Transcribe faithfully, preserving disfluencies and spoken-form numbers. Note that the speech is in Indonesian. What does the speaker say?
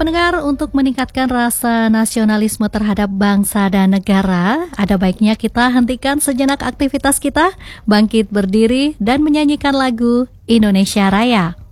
pendengar, untuk meningkatkan rasa nasionalisme terhadap bangsa dan negara, ada baiknya kita hentikan sejenak aktivitas kita, bangkit berdiri dan menyanyikan lagu Indonesia Raya.